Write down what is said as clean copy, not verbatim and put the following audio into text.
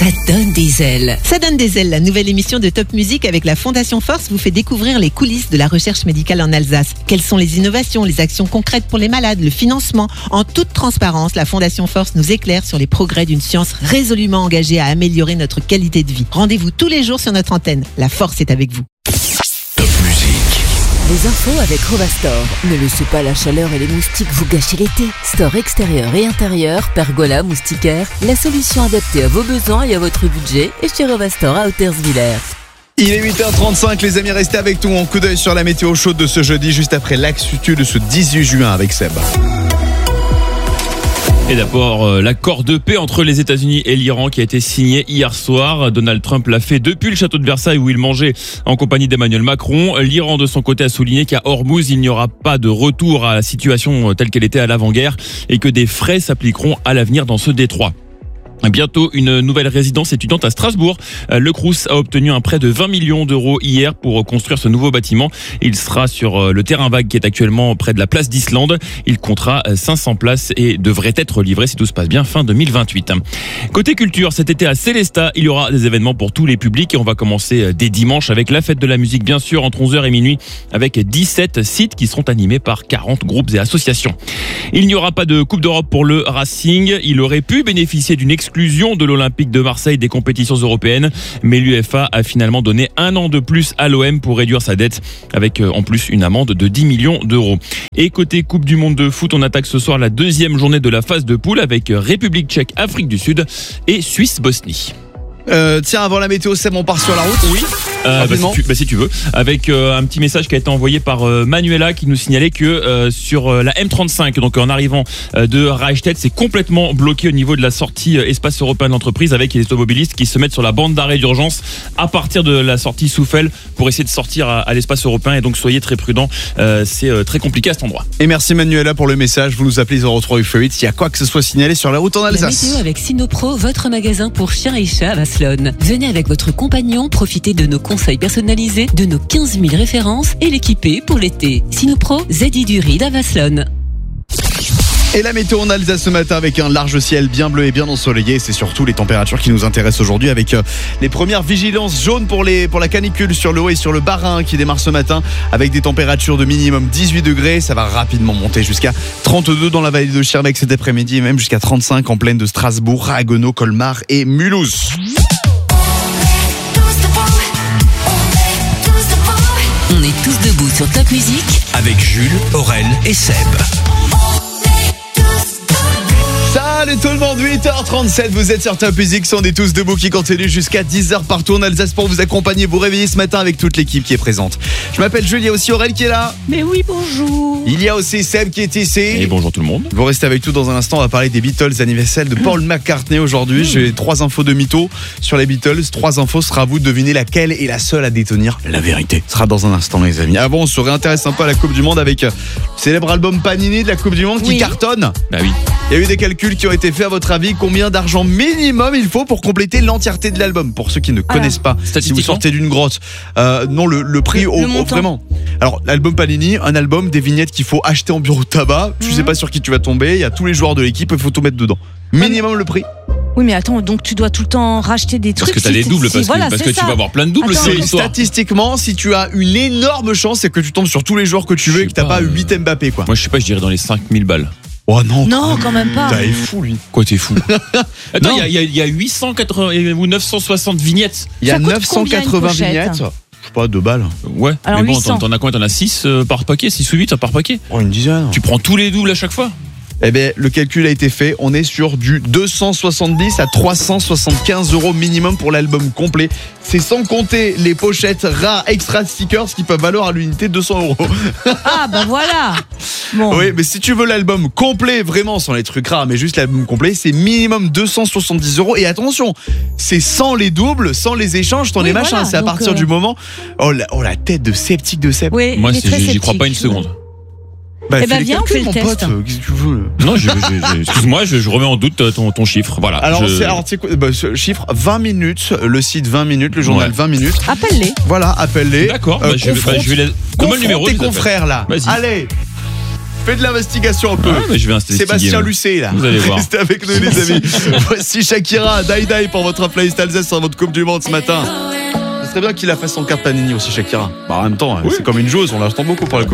Ça donne des ailes. Ça donne des ailes, la nouvelle émission de Top Music avec la Fondation Force vous fait découvrir les coulisses de la recherche médicale en Alsace. Quelles sont les innovations, les actions concrètes pour les malades, le financement. En toute transparence, la Fondation Force nous éclaire sur les progrès d'une science résolument engagée à améliorer notre qualité de vie. Rendez-vous tous les jours sur notre antenne. La force est avec vous. Top Music. Les infos avec Rovastor. Ne laissez pas la chaleur et les moustiques vous gâcher l'été. Store extérieur et intérieur, pergola, moustiquaire, la solution adaptée à vos besoins et à votre budget est chez Rovastor à Hauterswiller. Il est 8h35, les amis, restez avec nous. En coup d'œil sur la météo chaude de ce jeudi, juste après l'actu de ce 18 juin avec Seb. Et d'abord, l'accord de paix entre les États-Unis et l'Iran qui a été signé hier soir. Donald Trump l'a fait depuis le château de Versailles où il mangeait en compagnie d'Emmanuel Macron. L'Iran, de son côté, a souligné qu'à Hormuz, il n'y aura pas de retour à la situation telle qu'elle était à l'avant-guerre et que des frais s'appliqueront à l'avenir dans ce détroit. Bientôt, une nouvelle résidence étudiante à Strasbourg. Le Crous a obtenu un prêt de 20 millions d'euros hier pour construire ce nouveau bâtiment. Il sera sur le terrain vague qui est actuellement près de la place d'Islande. Il comptera 500 places et devrait être livré, si tout se passe bien, fin 2028. Côté culture, cet été à Célestat, il y aura des événements pour tous les publics et on va commencer dès dimanche avec la fête de la musique, bien sûr, entre 11h et minuit, avec 17 sites qui seront animés par 40 groupes et associations. Il n'y aura pas de Coupe d'Europe pour le Racing. Il aurait pu bénéficier d'une exclusion de l'Olympique de Marseille des compétitions européennes, mais l'UEFA a finalement donné un an de plus à l'OM pour réduire sa dette, avec en plus une amende de 10 millions d'euros. Et côté Coupe du Monde de foot, on attaque ce soir la deuxième journée de la phase de poule avec République tchèque, Afrique du Sud et Suisse-Bosnie. Tiens, avant la météo, Seb, on part sur la route. Oui. Si tu veux, avec un petit message qui a été envoyé par Manuela qui nous signalait que sur la M35, donc en arrivant de Reichstätt, c'est complètement bloqué au niveau de la sortie espace européen de l'entreprise, avec les automobilistes qui se mettent sur la bande d'arrêt d'urgence à partir de la sortie Souffel pour essayer de sortir à l'espace européen, et donc soyez très prudents, c'est très compliqué à cet endroit. Et merci Manuela pour le message, vous nous appelez 0388 s'il y a quoi que ce soit signalé sur la route en Alsace. La météo avec Sinopro, votre magasin pour chiens et chats à Vasselonne. Venez avec votre compagnon, profitez de nos conseils personnalisés, de nos 15 000 références et l'équiper pour l'été. Sinopro, ZI du Ride à Vasselonne. Et la météo en Alsace ce matin avec un large ciel bien bleu et bien ensoleillé. C'est surtout les températures qui nous intéressent aujourd'hui, avec les premières vigilances jaunes pour la canicule sur le Haut et sur le Bas-Rhin qui démarre ce matin avec des températures de minimum 18 degrés. Ça va rapidement monter jusqu'à 32 dans la vallée de Schirmeck cet après-midi et même jusqu'à 35 en plaine de Strasbourg, Haguenau, Colmar et Mulhouse. On est tous debout sur Top Music Avec Jules, Aurel et Seb. Salut tout le monde, 8h37, vous êtes sur Top Music, on est tous debout qui continue jusqu'à 10h partout en Alsace pour vous accompagner, vous réveiller ce matin avec toute l'équipe qui est présente. Je m'appelle Jules, il y a aussi Aurel qui est là. Mais oui, bonjour. Il y a aussi Seb qui est ici. Et bonjour tout le monde. Vous restez avec nous dans un instant, on va parler des Beatles, anniversaire de Paul McCartney aujourd'hui. J'ai 3 infos de mytho sur les Beatles. 3 infos, sera à vous de deviner laquelle est la seule à détenir la vérité. Ce sera dans un instant les amis. Avant, on se réintéresse un peu à la Coupe du Monde avec le célèbre album Panini de la Coupe du Monde qui cartonne. Bah oui. Il y a eu des calculs qui ont été faits. À votre avis, combien d'argent minimum il faut pour compléter l'entièreté de l'album? Pour ceux qui ne connaissent pas, si vous sortez d'une grotte, non, le prix vraiment. Alors, l'album Panini, un album, des vignettes qu'il faut acheter en bureau de tabac. Tu sais pas sur qui tu vas tomber. Il y a tous les joueurs de l'équipe, il faut tout mettre dedans. Minimum le prix. Oui, mais attends, donc tu dois tout le temps racheter des trucs. Parce que t'as des doubles, parce que tu vas avoir plein de doubles. Attends, C'est l'histoire. Statistiquement, si tu as une énorme chance, c'est que tu tombes sur tous les joueurs que tu veux et que t'as pas 8 Mbappé, quoi. Moi, je sais pas, je dirais dans les 5000 balles. Oh non. Non, quand même pas. T'es fou, lui. Quoi, t'es fou? Attends, il y a 880 ou 960 vignettes. Il y a Ça coûte 980 combien une pochette? vignettes. Je sais pas, 2 balles. Ouais. Alors, mais bon, 800. t'en as combien? T'en as 6 par paquet, 6 ou 8 par paquet. Oh, une dizaine. Tu prends tous les doubles à chaque fois? Eh bien, le calcul a été fait. On est sur du 270 à 375 € minimum pour l'album complet. C'est sans compter les pochettes rares extra stickers qui peuvent valoir à l'unité 200 €. Ah, bah voilà. Bon. Oui, mais si tu veux l'album complet, vraiment sans les trucs rares, mais juste l'album complet, c'est minimum 270 €. Et attention, c'est sans les doubles, sans les échanges, sans les machins. voilà, C'est à donc, partir du moment. Oh la tête de sceptique de Seb. Oui, Moi, il est très j'y crois sceptique. pas une seconde. Bah, Eh ben, fais les viens, on calculs, fait le mon test. pote. Qu'est-ce que tu veux? Non, excuse-moi, je remets en doute ton chiffre. Voilà. Alors, tu sais quoi, ce chiffre 20 minutes, le site 20 minutes, le journal 20 minutes. Fais de l'investigation un peu. Ah, mais je vais investiguer, Sébastien moi. Lucet là. Vous allez voir. Restez avec nous les amis. Voici Shakira, Die Die pour votre playlist Alsace sur votre Coupe du Monde ce matin. Ce serait bien qu'il a fait son carte Panini aussi Shakira. Bah en même temps, c'est comme une joueuse, on l'attend beaucoup pour la Coupe.